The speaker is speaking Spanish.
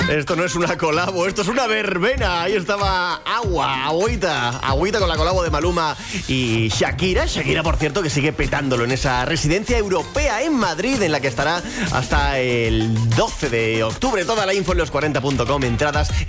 Esto no es una colabo, esto es una verbena. Ahí estaba Agüita con la colabo de Maluma y Shakira. Shakira, por cierto, que sigue petándolo en esa residencia europea en Madrid, en la que estará hasta el 12 de octubre. Toda la info en los40.com, entradas